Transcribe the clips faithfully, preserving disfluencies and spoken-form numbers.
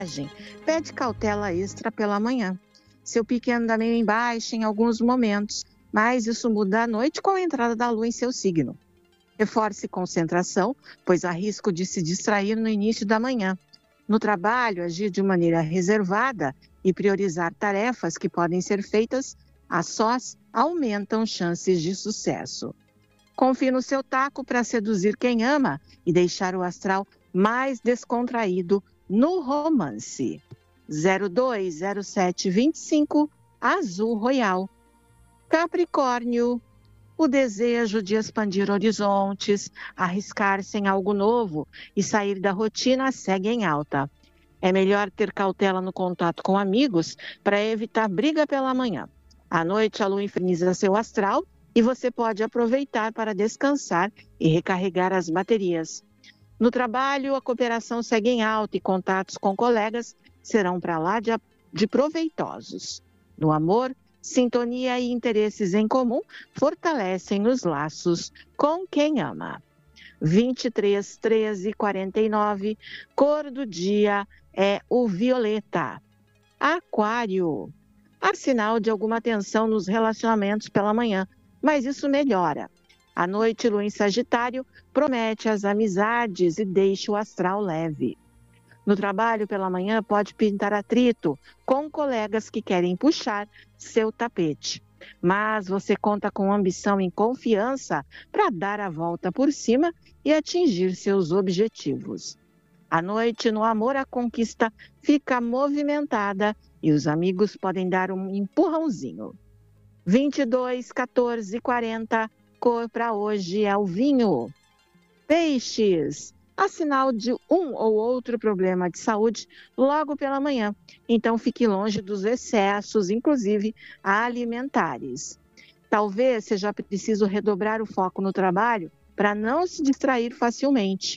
pede cautela extra pela manhã. Seu pique anda meio em baixa em alguns momentos, mas isso muda à noite com a entrada da lua em seu signo. Reforce concentração, pois há risco de se distrair no início da manhã. No trabalho, agir de maneira reservada e priorizar tarefas que podem ser feitas a sós aumentam chances de sucesso. Confie no seu taco para seduzir quem ama e deixar o astral mais descontraído no romance. zero dois zero sete vinte e cinco, Azul Royal. Capricórnio. O desejo de expandir horizontes, arriscar-se em algo novo e sair da rotina segue em alta. É melhor ter cautela no contato com amigos para evitar briga pela manhã. À noite, a lua inferniza seu astral e você pode aproveitar para descansar e recarregar as baterias. No trabalho, a cooperação segue em alta e contatos com colegas serão para lá de, de proveitosos. No amor, sintonia e interesses em comum fortalecem os laços com quem ama. vinte e três, treze e quarenta e nove, cor do dia é o violeta. Aquário. Há sinal de alguma tensão nos relacionamentos pela manhã, mas isso melhora. À noite, lua em Sagitário promete as amizades e deixa o astral leve. No trabalho, pela manhã, pode pintar atrito com colegas que querem puxar seu tapete. Mas você conta com ambição e confiança para dar a volta por cima e atingir seus objetivos. À noite, no amor, a conquista fica movimentada e os amigos podem dar um empurrãozinho. vinte e dois, quatorze e quarenta, cor para hoje é o vinho. Peixes. Há sinal de um ou outro problema de saúde logo pela manhã, então fique longe dos excessos, inclusive alimentares. Talvez seja preciso redobrar o foco no trabalho para não se distrair facilmente.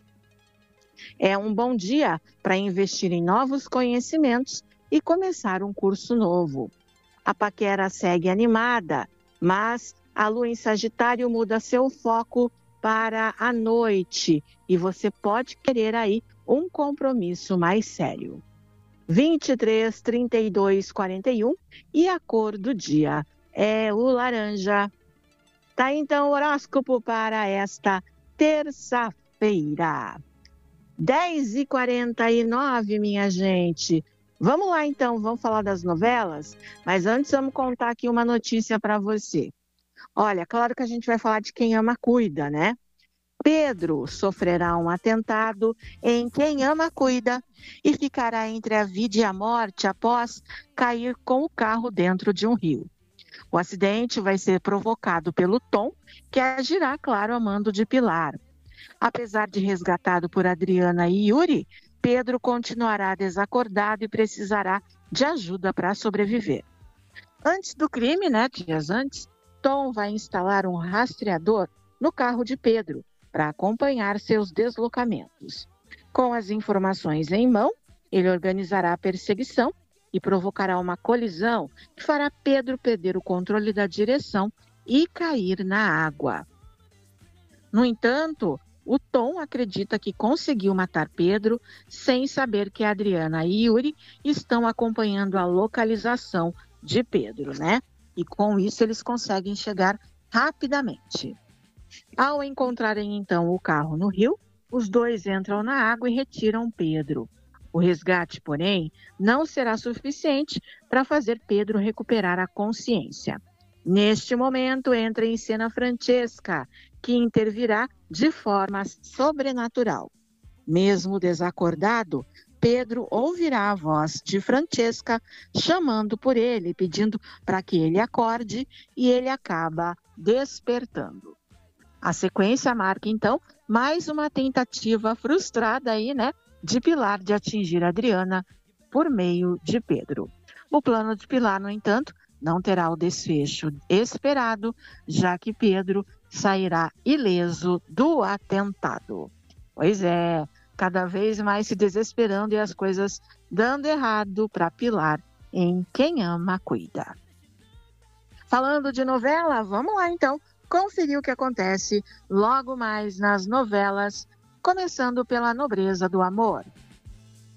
É um bom dia para investir em novos conhecimentos e começar um curso novo. A paquera segue animada, mas a lua em Sagitário muda seu foco para a noite e você pode querer aí um compromisso mais sério. vinte e três, trinta e dois, quarenta e um e a cor do dia é o laranja. Tá então o horóscopo para esta terça-feira. dez e quarenta e nove, minha gente. Vamos lá então, vamos falar das novelas, mas antes vamos contar aqui uma notícia para você. Olha, claro que a gente vai falar de Quem Ama Cuida, né? Pedro sofrerá um atentado em Quem Ama Cuida e ficará entre a vida e a morte após cair com o carro dentro de um rio. O acidente vai ser provocado pelo Tom, que agirá, claro, a mando de Pilar. Apesar de resgatado por Adriana e Yuri, Pedro continuará desacordado e precisará de ajuda para sobreviver. Antes do crime, né, dias antes, Tom vai instalar um rastreador no carro de Pedro para acompanhar seus deslocamentos. Com as informações em mão, ele organizará a perseguição e provocará uma colisão que fará Pedro perder o controle da direção e cair na água. No entanto, o Tom acredita que conseguiu matar Pedro sem saber que Adriana e Yuri estão acompanhando a localização de Pedro, né? E com isso eles conseguem chegar rapidamente. Ao encontrarem então o carro no rio, os dois entram na água e retiram Pedro. O resgate, porém, não será suficiente para fazer Pedro recuperar a consciência. Neste momento entra em cena Francesca, que intervirá de forma sobrenatural. Mesmo desacordado, Pedro ouvirá a voz de Francesca chamando por ele, pedindo para que ele acorde, e ele acaba despertando. A sequência marca, então, mais uma tentativa frustrada aí, né, de Pilar de atingir Adriana por meio de Pedro. O plano de Pilar, no entanto, não terá o desfecho esperado, já que Pedro sairá ileso do atentado. Pois é, cada vez mais se desesperando e as coisas dando errado para Pilar em Quem Ama Cuida. Falando de novela, vamos lá então conferir o que acontece logo mais nas novelas, começando pela Nobreza do Amor.